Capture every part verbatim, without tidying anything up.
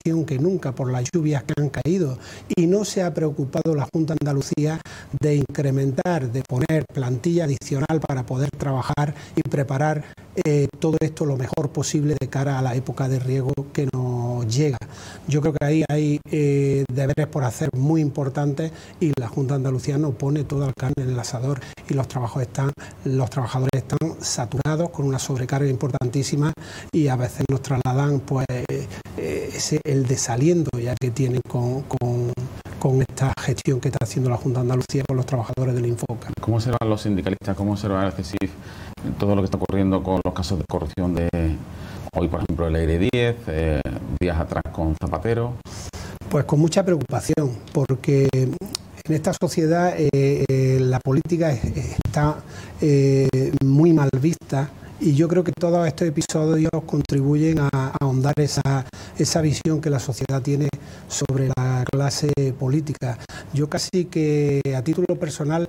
ocasión que nunca por las lluvias que han caído, y no se ha preocupado la Junta de Andalucía de incrementar, de poner plantilla adicional para poder trabajar y preparar eh, todo esto lo mejor posible de cara a la época de riego que nos llega. Yo creo que ahí hay eh, deberes por hacer muy importantes y la Junta de Andalucía no pone toda la carne en el asador y los trabajos están, los trabajadores están saturados con una sobrecarga importantísima y a veces nos trasladan pues eh, ese, el desaliento ya que tienen con, con, con esta gestión que está haciendo la Junta de Andalucía con los trabajadores del Infoca. ¿Cómo observan los sindicalistas, cómo observa el C S I F todo lo que está ocurriendo con los casos de corrupción de hoy, por ejemplo, el Aire diez, eh, días atrás con Zapatero? Pues con mucha preocupación, porque en esta sociedad eh, eh, la política es, está eh, muy mal vista y yo creo que todos estos episodios contribuyen a, a ahondar esa, esa visión que la sociedad tiene sobre la clase política. Yo casi que a título personal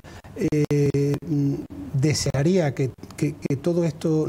eh, desearía que, que, que todo esto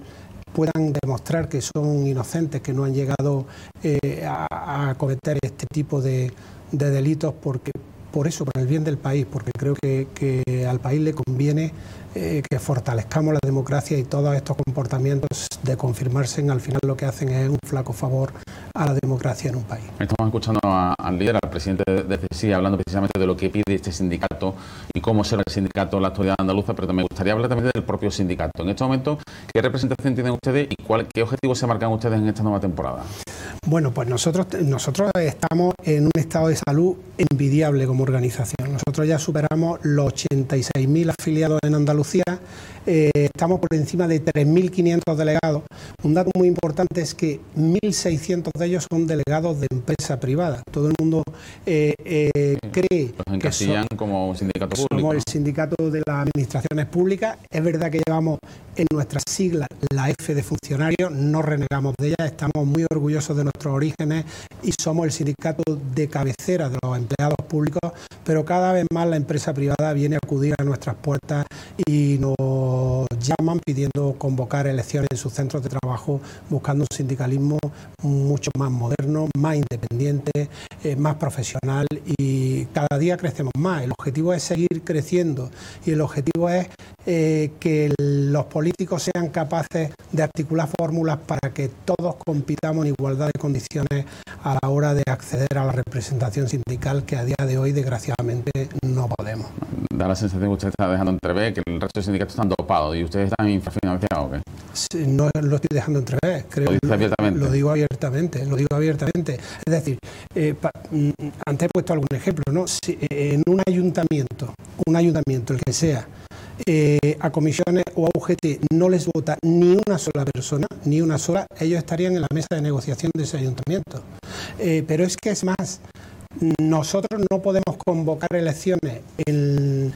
puedan demostrar que son inocentes, que no han llegado eh, a, a cometer este tipo de, de delitos, porque por eso, por el bien del país, porque creo que, que al país le conviene eh, que fortalezcamos la democracia y todos estos comportamientos de confirmarse al final lo que hacen es un flaco favor a la democracia en un país. Estamos escuchando a, al líder, al presidente de C S I, hablando precisamente de lo que pide este sindicato y cómo será el sindicato en la actualidad andaluza, pero me gustaría hablar también del propio sindicato. En este momento, ¿qué representación tienen ustedes y cuál, qué objetivos se marcan ustedes en esta nueva temporada? Bueno, pues nosotros, nosotros estamos en un estado de salud envidiable como organización. Nosotros ya superamos los ochenta y seis mil afiliados en Andalucía, eh, estamos por encima de tres mil quinientos delegados. Un dato muy importante es que mil seiscientos de ellos son delegados de empresa privada. Todo el mundo eh, eh, cree Los que, so, como un sindicato público, somos ¿no? el sindicato de las administraciones públicas. Es verdad que llevamos en nuestras siglas la F de funcionarios, no renegamos de ella, estamos muy orgullosos de nuestros orígenes y somos el sindicato de cabecera de los empleados públicos, pero cada vez más la empresa privada viene a acudir a nuestras puertas y nos llaman pidiendo convocar elecciones en sus centros de trabajo, buscando un sindicalismo mucho más moderno, más independiente, eh, más profesional, y cada día crecemos más. El objetivo es seguir creciendo y el objetivo es eh, que los políticos sean capaces de articular fórmulas para que todos compitamos en igualdad de condiciones a la hora de acceder a la representación sindical, que a día de hoy desgraciadamente no podemos. Da la sensación que usted está dejando entrever que el resto de sindicatos están dopados y ustedes están infrafinanciados, ¿o qué? Sí, no lo estoy dejando entrever, creo. Lo dice abiertamente. Lo digo abiertamente, lo digo abiertamente. Es decir, eh, pa, antes he puesto algún ejemplo, ¿no? Si, eh, en un ayuntamiento, un ayuntamiento, el que sea, eh, a comisiones o a U G T no les vota ni una sola persona, ni una sola, ellos estarían en la mesa de negociación de ese ayuntamiento. Eh, pero es que es más, nosotros no podemos convocar elecciones en,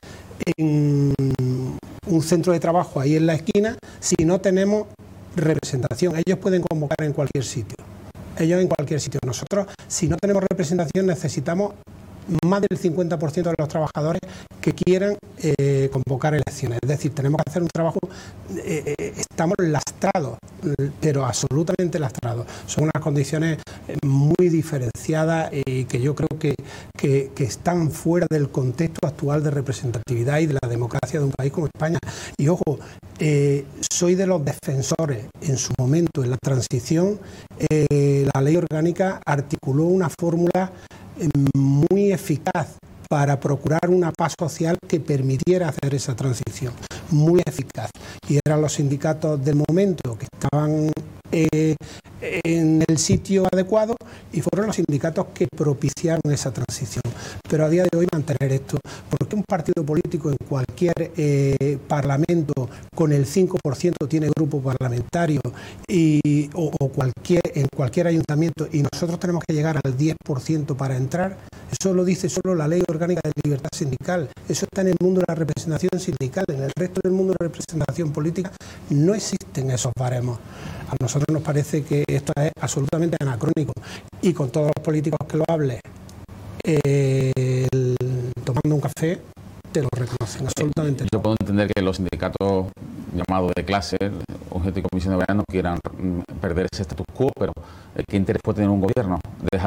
en un centro de trabajo ahí en la esquina si no tenemos representación. Ellos pueden convocar en cualquier sitio. Ellos en cualquier sitio. Nosotros, si no tenemos representación, necesitamos más del cincuenta por ciento de los trabajadores que quieran eh, convocar elecciones. Es decir, tenemos que hacer un trabajo, eh, estamos lastrados, pero absolutamente lastrados. Son unas condiciones muy diferenciadas y eh, que yo creo que, que, que están fuera del contexto actual de representatividad y de la democracia de un país como España. Y ojo, eh, soy de los defensores. En su momento, en la transición, eh, la ley orgánica articuló una fórmula muy eficaz para procurar una paz social que permitiera hacer esa transición, muy eficaz. Y eran los sindicatos del momento que estaban eh, en el sitio adecuado y fueron los sindicatos que propiciaron esa transición. Pero a día de hoy mantener esto, porque un partido político en cualquier eh, parlamento con el cinco por ciento tiene grupo parlamentario y, o, o cualquier, en cualquier ayuntamiento, y nosotros tenemos que llegar al diez por ciento para entrar, eso lo dice solo la Ley Orgánica de Libertad Sindical. Eso está en el mundo de la representación sindical. En el resto del mundo de la representación política no existen esos baremos. A nosotros nos parece que esto es absolutamente anacrónico, y con todos los políticos que lo hablen eh, el, tomando un café te lo reconocen absolutamente. Yo puedo entender que los sindicatos llamados de clase, U G T y Comisión de Verano, quieran perder ese status quo, pero ¿qué interés puede tener un gobierno de dejar